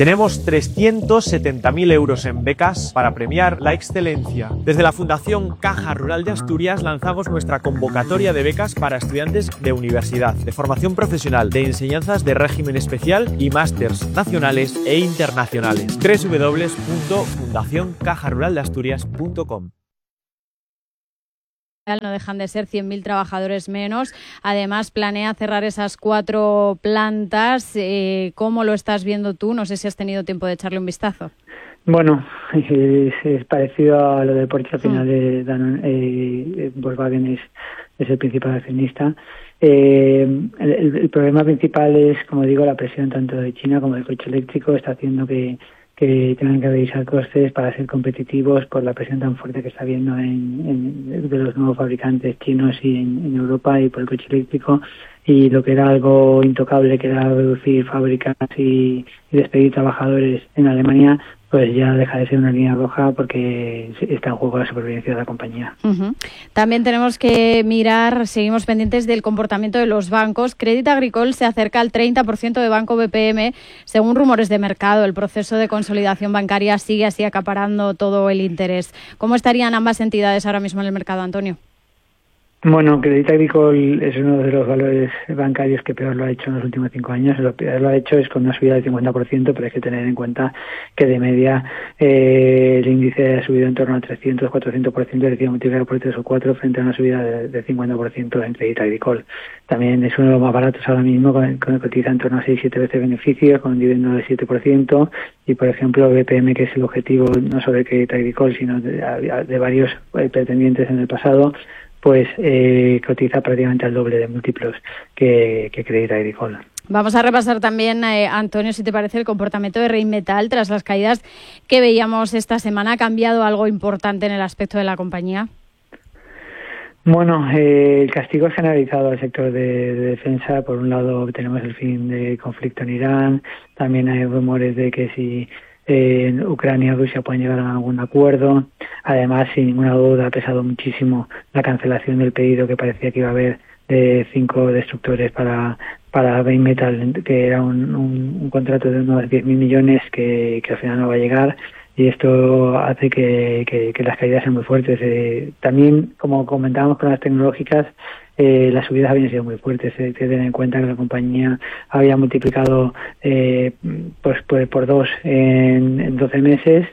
Tenemos 370.000 euros en becas para premiar la excelencia. Desde la Fundación Caja Rural de Asturias lanzamos nuestra convocatoria de becas para estudiantes de universidad, de formación profesional, de enseñanzas de régimen especial y másters nacionales e internacionales. www.fundacioncajaruraldeasturias.com. No dejan de ser 100.000 trabajadores menos. Además, planea cerrar esas 4 plantas. ¿Cómo lo estás viendo tú? No sé si has tenido tiempo de echarle un vistazo. Bueno, es parecido a lo de Porsche. Al final Volkswagen es el principal accionista. El problema principal es, como digo, la presión tanto de China como del coche eléctrico. Está haciendo que tengan que revisar costes para ser competitivos por la presión tan fuerte que está habiendo de los nuevos fabricantes chinos y en Europa, y por el coche eléctrico. Y lo que era algo intocable, que era reducir fábricas y despedir trabajadores en Alemania, pues ya deja de ser una línea roja, porque está en juego la supervivencia de la compañía. Uh-huh. También tenemos que mirar, seguimos pendientes del comportamiento de los bancos. Crédit Agricole se acerca al 30% de Banco BPM, según rumores de mercado. El proceso de consolidación bancaria sigue así acaparando todo el interés. ¿Cómo estarían ambas entidades ahora mismo en el mercado, Antonio? Bueno, Crédit Agricole es uno de los valores bancarios que peor lo ha hecho en los últimos 5 años. Lo peor lo ha hecho es con una subida del 50%, pero hay que tener en cuenta que de media el índice ha subido en torno al 300-400%, es decir, multiplicado por 3 o 4 frente a una subida de 50% en Crédit Agricole. También es uno de los más baratos ahora mismo, con cotiza en torno a 6-7 veces beneficios, con un dividendo del 7%, y por ejemplo BPM, que es el objetivo no solo de Crédit Agricole, sino de varios pretendientes en el pasado, pues cotiza prácticamente al doble de múltiplos que Crédit Agricole. Vamos a repasar también, Antonio, si te parece, el comportamiento de Rheinmetall tras las caídas que veíamos esta semana. ¿Ha cambiado algo importante en el aspecto de la compañía? Bueno, el castigo generalizado al sector de defensa. Por un lado tenemos el fin del conflicto en Irán, también hay rumores de que si en Ucrania y Rusia pueden llegar a algún acuerdo. Además, sin ninguna duda, ha pesado muchísimo la cancelación del pedido que parecía que iba a haber de 5 destructores para Rheinmetall, que era un contrato de unos 10.000 millones que al final no va a llegar. Y esto hace que las caídas sean muy fuertes. También, como comentábamos con las tecnológicas, las subidas habían sido muy fuertes. Hay que tener en cuenta que la compañía había multiplicado pues por 2 en 12 meses,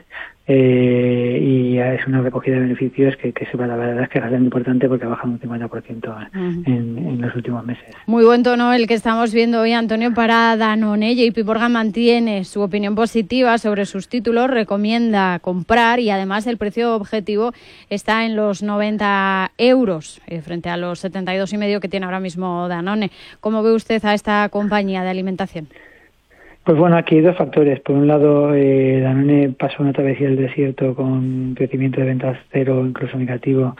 y es una recogida de beneficios que la verdad es que es bastante importante, porque ha bajado un 50% en los últimos meses. Muy buen tono el que estamos viendo hoy, Antonio, para Danone. JP Morgan mantiene su opinión positiva sobre sus títulos, recomienda comprar, y además el precio objetivo está en los 90 euros frente a los 72,5 que tiene ahora mismo Danone. ¿Cómo ve usted a esta compañía de alimentación? Pues bueno, aquí hay 2 factores. Por un lado, Danone pasó una travesía del desierto con crecimiento de ventas cero, incluso negativo,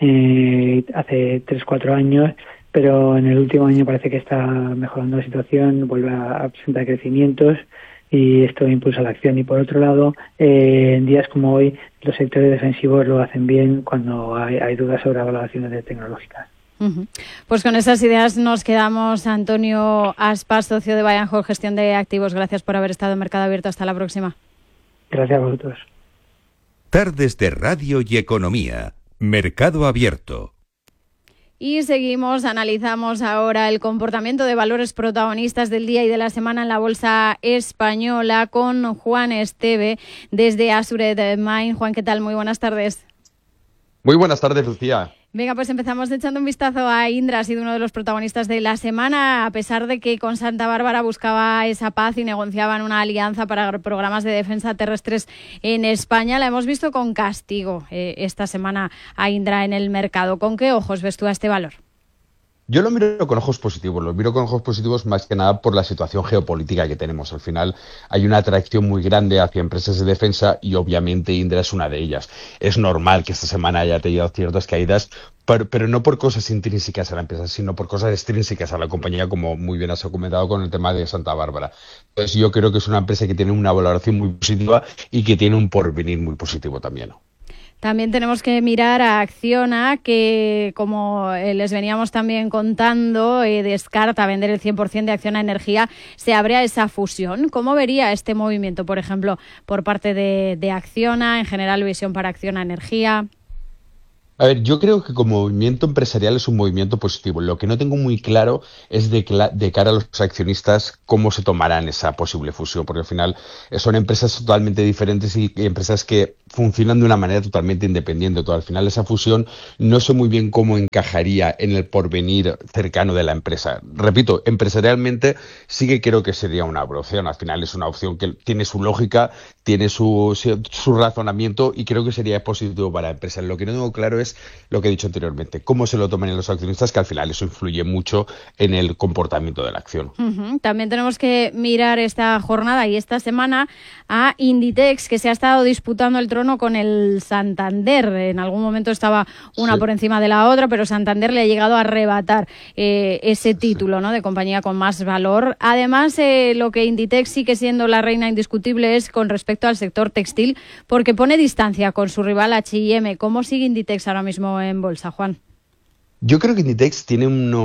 hace 3-4 años, pero en el último año parece que está mejorando la situación, vuelve a presentar crecimientos, y esto impulsa la acción. Y por otro lado, en días como hoy, los sectores defensivos lo hacen bien cuando hay dudas sobre valoraciones de tecnológicas. Uh-huh. Pues con esas ideas nos quedamos. Antonio Aspas, socio de Buy & Hold Gestión de Activos, gracias por haber estado en Mercado Abierto. Hasta la próxima. Gracias a vosotros. Tardes de Radio y Economía. Mercado Abierto. Y seguimos, analizamos ahora el comportamiento de valores protagonistas del día y de la semana en la bolsa española con Juan Esteve desde Assured Mind. Juan, ¿qué tal? Muy buenas tardes. Muy buenas tardes, Lucía. Venga, pues empezamos echando un vistazo a Indra. Ha sido uno de los protagonistas de la semana, a pesar de que con Santa Bárbara buscaba esa paz y negociaban una alianza para programas de defensa terrestres en España. La hemos visto con castigo esta semana a Indra en el mercado. ¿Con qué ojos ves tú a este valor? Yo lo miro con ojos positivos, más que nada por la situación geopolítica que tenemos. Al final hay una atracción muy grande hacia empresas de defensa y obviamente Indra es una de ellas. Es normal que esta semana haya tenido ciertas caídas, pero no por cosas intrínsecas a la empresa, sino por cosas extrínsecas a la compañía, como muy bien has comentado con el tema de Santa Bárbara. Entonces yo creo que es una empresa que tiene una valoración muy positiva y que tiene un porvenir muy positivo también. También tenemos que mirar a Acciona, que como les veníamos también contando, descarta vender el 100% de Acciona Energía. Se abre a esa fusión. ¿Cómo vería este movimiento, por ejemplo, por parte de Acciona, en general visión para Acciona Energía? A ver, yo creo que como movimiento empresarial es un movimiento positivo. Lo que no tengo muy claro es de cara a los accionistas cómo se tomarán esa posible fusión, porque al final son empresas totalmente diferentes y empresas que funcionan de una manera totalmente independiente. Al final esa fusión no sé muy bien cómo encajaría en el porvenir cercano de la empresa. Repito, empresarialmente sí que creo que sería una opción. Al final es una opción que tiene su lógica, tiene su razonamiento y creo que sería positivo para la empresa. Lo que no tengo claro es lo que he dicho anteriormente, cómo se lo toman los accionistas, que al final eso influye mucho en el comportamiento de la acción. También tenemos que mirar esta jornada y esta semana a Inditex, que se ha estado disputando el trono con el Santander. En algún momento estaba una por encima de la otra, pero Santander le ha llegado a arrebatar ese título, ¿no?, de compañía con más valor. Además, lo que Inditex sigue siendo la reina indiscutible es con respecto al sector textil, porque pone distancia con su rival H&M. ¿Cómo sigue Inditex ahora mismo en bolsa, Juan? Yo creo que Inditex tiene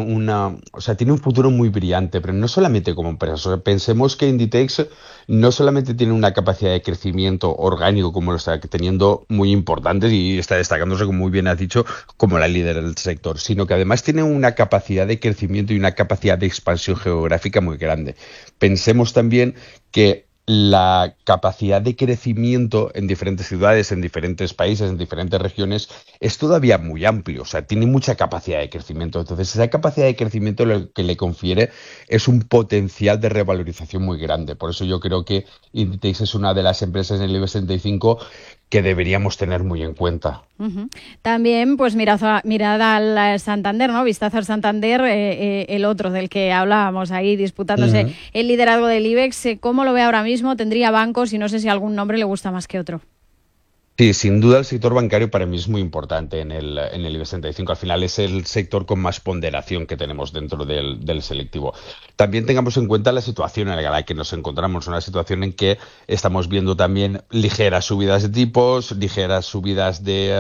tiene un futuro muy brillante, pero no solamente como empresa. O sea, pensemos que Inditex no solamente tiene una capacidad de crecimiento orgánico, como lo está teniendo, muy importante y está destacándose, como muy bien has dicho, como la líder del sector, sino que además tiene una capacidad de crecimiento y una capacidad de expansión geográfica muy grande. Pensemos también que la capacidad de crecimiento en diferentes ciudades, en diferentes países, en diferentes regiones, es todavía muy amplio. O sea, tiene mucha capacidad de crecimiento. Entonces, esa capacidad de crecimiento lo que le confiere es un potencial de revalorización muy grande. Por eso yo creo que Inditex es una de las empresas en el IBEX 35 que deberíamos tener muy en cuenta. También, pues mirad al Santander, ¿no? Vistazo al Santander, el otro del que hablábamos ahí, disputándose el liderazgo del IBEX. ¿Cómo lo ve ahora mismo? Tendría bancos y no sé si algún nombre le gusta más que otro. Sí, sin duda el sector bancario para mí es muy importante en el IBEX 35. Al final es el sector con más ponderación que tenemos dentro del selectivo. También tengamos en cuenta la situación en la que nos encontramos, una situación en que estamos viendo también ligeras subidas de tipos, ligeras subidas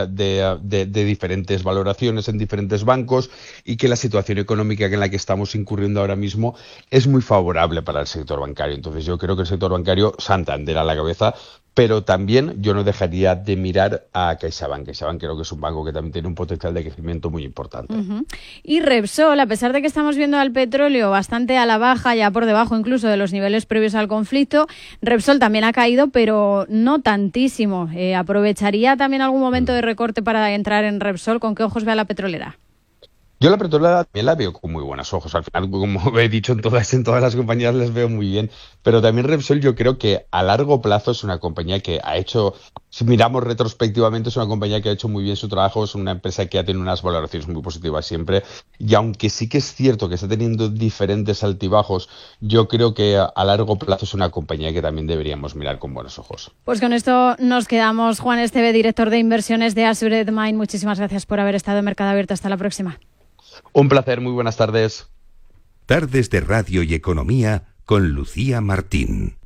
de diferentes valoraciones en diferentes bancos y que la situación económica en la que estamos incurriendo ahora mismo es muy favorable para el sector bancario. Entonces yo creo que el sector bancario, Santander a la cabeza, pero también yo no dejaría de mirar a CaixaBank. CaixaBank creo que es un banco que también tiene un potencial de crecimiento muy importante. Y Repsol, a pesar de que estamos viendo al petróleo bastante a la baja, ya por debajo incluso de los niveles previos al conflicto, Repsol también ha caído, pero no tantísimo. ¿Aprovecharía también algún momento de recorte para entrar en Repsol? ¿Con qué ojos ve a la petrolera? Yo la petrolera también la veo con muy buenos ojos. Al final, como he dicho, en todas las compañías les veo muy bien. Pero también Repsol yo creo que a largo plazo es una compañía que ha hecho, si miramos retrospectivamente, es una compañía que ha hecho muy bien su trabajo. Es una empresa que ha tenido unas valoraciones muy positivas siempre. Y aunque sí que es cierto que está teniendo diferentes altibajos, yo creo que a largo plazo es una compañía que también deberíamos mirar con buenos ojos. Pues con esto nos quedamos. Juan Esteve, director de inversiones de Assured Mind. Muchísimas gracias por haber estado en Mercado Abierto. Hasta la próxima. Un placer, muy buenas tardes. Tardes de Radio y Economía con Lucía Martín.